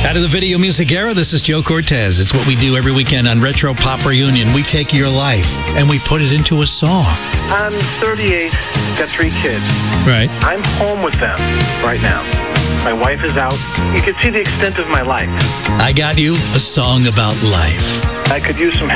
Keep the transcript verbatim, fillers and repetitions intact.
Out of the Video Music Era, this is Joe Cortez. It's what we do every weekend on Retro Pop Reunion. We take your life and we put it into a song. I'm thirty-eight, got three kids. Right. I'm home with them right now. My wife is out. You can see the extent of my life. I got you a song about life. I could use some help.